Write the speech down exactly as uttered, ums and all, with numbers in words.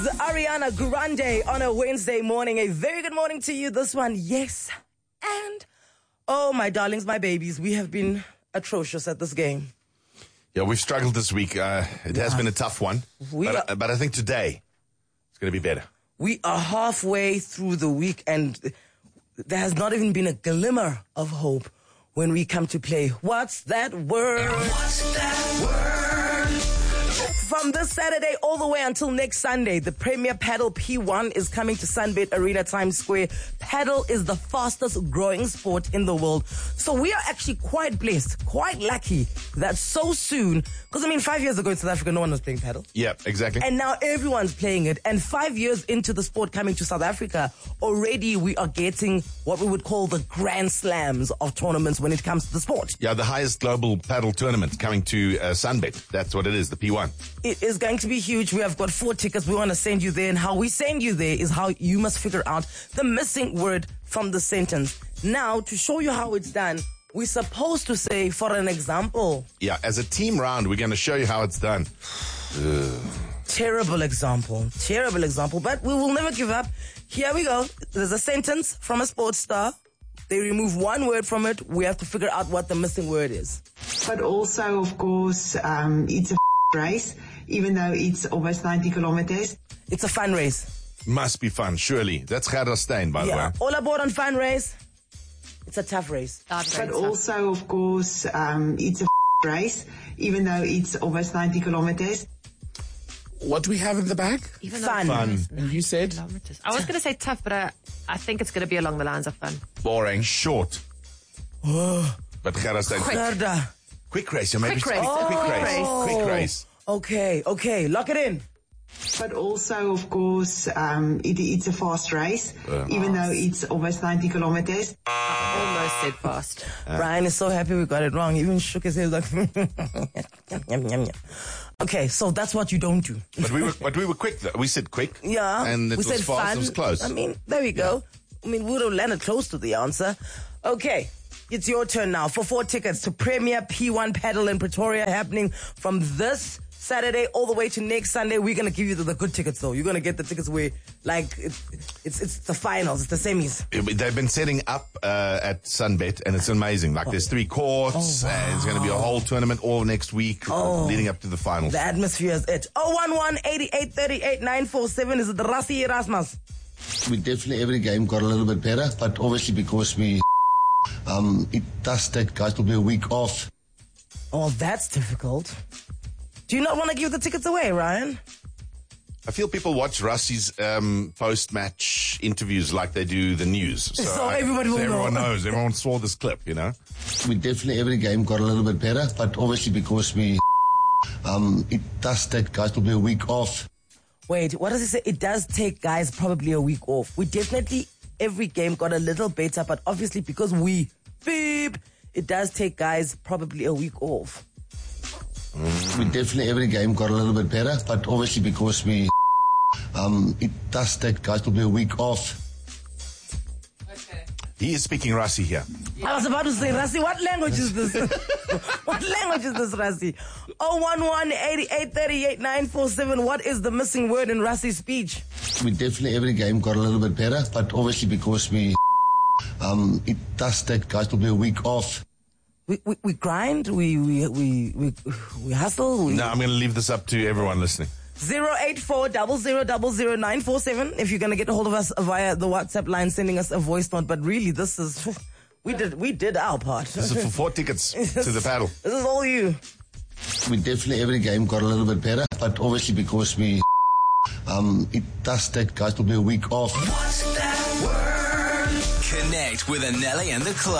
Ariana Grande on a Wednesday morning. A very good morning to you. This one, yes. And, oh, my darlings, my babies, we have been atrocious at this game. Yeah, we've struggled this week. Uh, it has been a tough one. We but, are, uh, but I think today it's going to be better. We are halfway through the week, and there has not even been a glimmer of hope when we come to play What's That Word? What's That Word? From this Saturday all the way until next Sunday, the Premier Paddle P one is coming to Sunbet Arena Times Square. Paddle is the fastest growing sport in the world. So we are actually quite blessed, quite lucky that so soon, because I mean, five years ago in South Africa, no one was playing paddle. Yeah, exactly. And now everyone's playing it. And five years into the sport coming to South Africa, already we are getting what we would call the grand slams of tournaments when it comes to the sport. Yeah, the highest global paddle tournament coming to uh, Sunbet. That's what it is, the P one. It is going to be huge. We have got four tickets. We want to send you there. And how we send you there is how you must figure out the missing word from the sentence. Now, to show you how it's done, we're supposed to say, for an example. Yeah, as a team round, we're going to show you how it's done. Ugh. Terrible example. Terrible example. But we will never give up. Here we go. There's a sentence from a sports star. They remove one word from it. We have to figure out what the missing word is. But also, of course, um, it's a race, even though it's almost ninety kilometers. It's a fun race. Must be fun, surely. That's Gerda Stein, by Yeah. the way. All aboard on fun race. It's a tough race. But also, of course, um, it's a race, even though it's almost ninety kilometers. What do we have in the bag? Even Fun. Fun. And you said? Kilometers. I was going to say tough, but I, I think it's going to be along the lines of fun. Boring. Short. But Gerda Stein. Quick. Gerda. Quick race. Yeah, maybe Quick race. Oh, quick Quick race. race. Quick race. Okay, okay. Lock it in. But also, of course, um, it, it's a fast race, Uh, even though it's almost ninety kilometers. Almost said fast. Brian is so happy we got it wrong. He even shook his head like, yum, yum, yum. Okay, so that's what you don't do. But we were, but we were quick, though. We said quick. Yeah. And it we was said fast. fun. It was close. I mean, there we go. I mean, we would have landed close to the answer. Okay. It's your turn now for four tickets to Premier P one Paddle in Pretoria, happening from this Saturday all the way to next Sunday. We're going to give you the, the good tickets, though. You're going to get the tickets where, like, it's, it's it's the finals, it's the semis. They've been setting up uh, at Sunbet, and it's amazing. Like, there's three courts, Oh, wow. and it's going to be a whole tournament all next week, Oh. leading up to the finals. The atmosphere is it. oh one one, eighty-eight thirty-eight, nine four seven. Is it the Rassi Erasmus? We definitely, every game got a little bit better, but obviously because we, um, it does take guys probably a week off. Oh, that's difficult. Do you not want to give the tickets away, Ryan? I feel people watch Russie's um, post-match interviews like they do the news. So, So I- everybody will so everyone know. knows. Everyone saw this clip, you know? We definitely, every game got a little bit better, but obviously because we, um, it does take guys probably a week off. Wait, what does he say? It does take guys probably a week off. We definitely, every game got a little better, but obviously because we, beep, it does take guys probably a week off. We definitely, every game got a little bit better, but obviously because we, um, it does take guys probably a week off. He is speaking Russie here. I was about to say, Rassi, what language is this? What language is this, Rassi? oh one one, eighty-eight thirty-eight, nine four seven. What is the missing word in Rassi's speech? We definitely, every game got a little bit better, but obviously because we, um, it does take guys probably a week off. We, we, we grind, we, we, we, we, we hustle. We, Now, I'm going to leave this up to everyone listening. zero eight four zero zero zero zero nine four seven if you're going to get a hold of us via the WhatsApp line, sending us a voice note. But really, this is, we did, we did our part. This is for four tickets to the paddle. This is all you. We definitely, every game got a little bit better, but obviously because we, um, it does take guys probably a week off. What's that word? Connect with Anelli and the club.